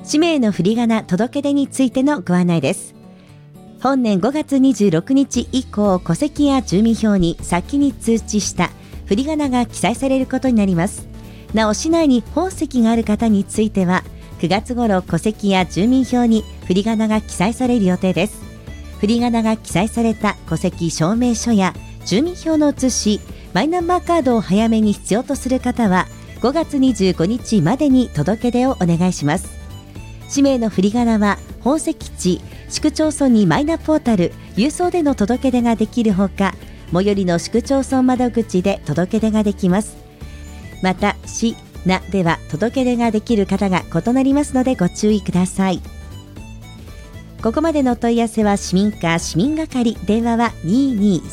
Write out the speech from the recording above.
氏名の振り仮名届け出についてのご案内です。本年5月26日以降、戸籍や住民票に先に通知した振り仮名が記載されることになります。なお、市内に本籍がある方については9月頃、戸籍や住民票に振り仮名が記載される予定です。振り仮名が記載された戸籍証明書や住民票の写し、マイナンバーカードを早めに必要とする方は5月25日までに届け出をお願いします。氏名の振り仮名は本籍地、市区町村にマイナポータル、郵送での届け出ができるほか、最寄りの市区町村窓口で届け出ができます。また、市、なでは届け出ができる方が異なりますのでご注意ください。ここまでのお問い合わせは市民課市民係、電話は22